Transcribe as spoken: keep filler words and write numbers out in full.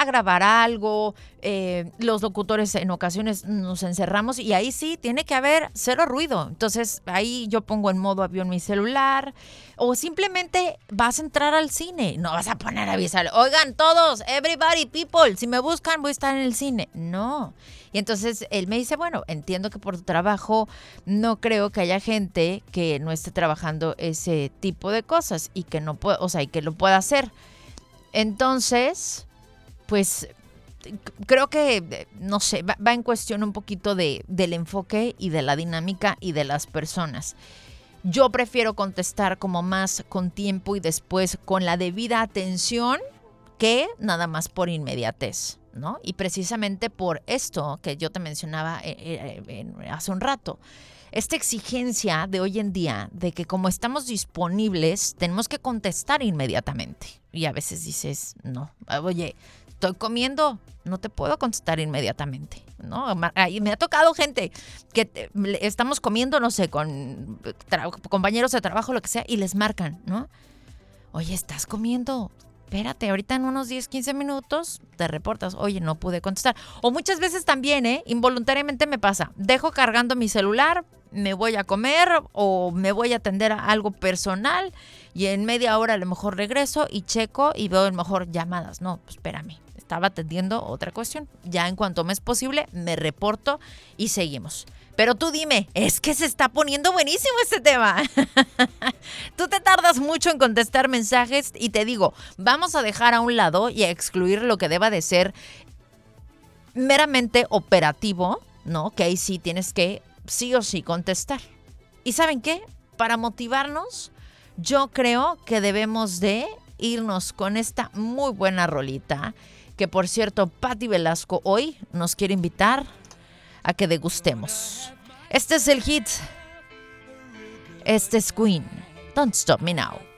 grabar algo, eh, los locutores en ocasiones nos encerramos y ahí sí tiene que haber cero ruido. Entonces ahí yo pongo en modo avión mi celular o simplemente vas a entrar al cine. No vas a poner a avisar, oigan todos, everybody, people, si me buscan voy a estar en el cine. No. Y entonces él me dice, bueno, entiendo que por tu trabajo no creo que haya gente que no esté trabajando ese tipo de cosas y que no pueda, o sea, y que lo pueda hacer. Entonces, pues creo que, no sé, va, va en cuestión un poquito de, del enfoque y de la dinámica y de las personas. Yo prefiero contestar como más con tiempo y después con la debida atención que nada más por inmediatez, ¿no? Y precisamente por esto que yo te mencionaba eh, eh, eh, hace un rato. Esta exigencia de hoy en día de que como estamos disponibles, tenemos que contestar inmediatamente. Y a veces dices, no, oye, estoy comiendo, no te puedo contestar inmediatamente, ¿no? Y me ha tocado gente que te, estamos comiendo, no sé, con tra- compañeros de trabajo, lo que sea, y les marcan, ¿no? Oye, ¿estás comiendo? Espérate, ahorita en unos diez, quince minutos te reportas. Oye, no pude contestar. O muchas veces también, ¿eh? Involuntariamente me pasa. Dejo cargando mi celular, me voy a comer o me voy a atender a algo personal y en media hora a lo mejor regreso y checo y veo a lo mejor llamadas. No, pues espérame, estaba atendiendo otra cuestión. Ya en cuanto me es posible, me reporto y seguimos. Pero tú dime, es que se está poniendo buenísimo este tema. Tú te tardas mucho en contestar mensajes y te digo, vamos a dejar a un lado y a excluir lo que deba de ser meramente operativo, ¿no? Que ahí sí tienes que sí o sí contestar. ¿Y saben qué? Para motivarnos, yo creo que debemos de irnos con esta muy buena rolita, que por cierto, Patti Velasco hoy nos quiere invitar a que degustemos. Este es el hit. Este es Queen. Don't Stop Me Now.